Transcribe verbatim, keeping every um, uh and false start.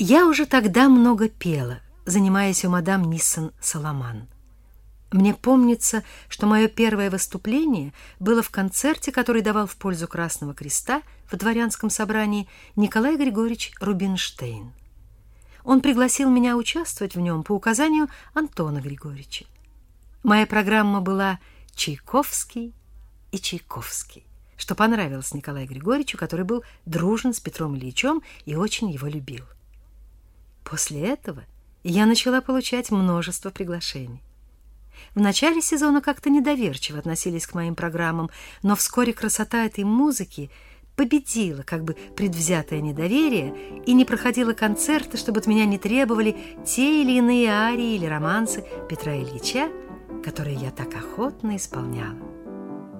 Я уже тогда много пела, занимаясь у мадам Ниссон-Саломан. Мне помнится, что мое первое выступление было в концерте, который давал в пользу Красного Креста в дворянском собрании Николай Григорьевич Рубинштейн. Он пригласил меня участвовать в нем по указанию Антона Григорьевича. Моя программа была «Чайковский и Чайковский», что понравилось Николаю Григорьевичу, который был дружен с Петром Ильичем и очень его любил. После этого я начала получать множество приглашений. В начале сезона как-то недоверчиво относились к моим программам, но вскоре красота этой музыки победила как бы предвзятое недоверие, и не проходила концерта, чтобы от меня не требовали те или иные арии или романсы Петра Ильича, которые я так охотно исполняла.